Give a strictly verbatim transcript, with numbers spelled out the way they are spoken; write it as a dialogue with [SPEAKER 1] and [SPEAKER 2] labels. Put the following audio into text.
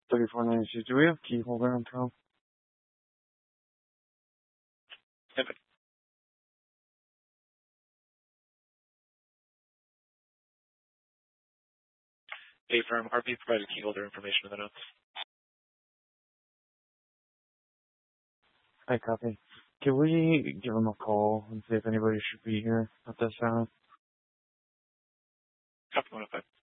[SPEAKER 1] thirty-four ninety-two. Do we have key holder on top?
[SPEAKER 2] Yep. A firm, R P provided key holder information in the notes.
[SPEAKER 1] I copy. Can we give him a call and see if anybody should be here at this time?
[SPEAKER 2] Copy one oh five.